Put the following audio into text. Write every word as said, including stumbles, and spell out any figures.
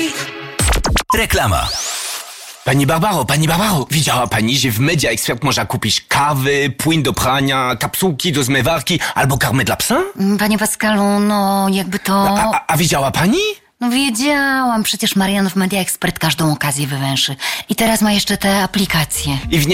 Reklama. Pani Barbaro, pani Barbaro, widziała pani, że w Media Expert można kupić kawy, płyn do prania, kapsułki do zmywarki albo karmę dla psa? Panie Pascalu, no jakby to... A, a, a widziała pani? No wiedziałam, przecież Marian w Media Expert każdą okazję wywęszy. I teraz ma jeszcze te aplikacje. I w